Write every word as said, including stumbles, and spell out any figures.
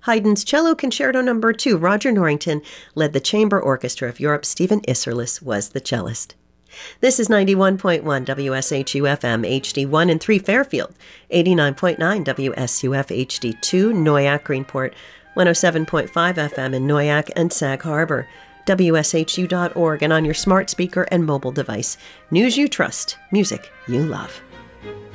Haydn's Cello Concerto Number two. Roger Norrington led the chamber orchestra of Europe. Stephen Isserlis was the cellist. This is ninety-one point one W S H U F M H D one and three Fairfield, eighty-nine point nine W S U F H D two Noyak Greenport, one oh seven point five F M in Noyak and Sag Harbor, W S H U dot org, and on your smart speaker and mobile device. News you trust, music you love.